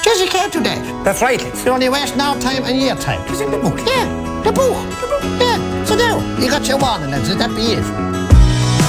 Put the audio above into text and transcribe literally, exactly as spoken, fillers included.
Yes, you can't do that. That's right. You're only wasting our time and your time. It's in the book. Yeah, the book. Yeah, so now, you got your warning, lads. Let that be it.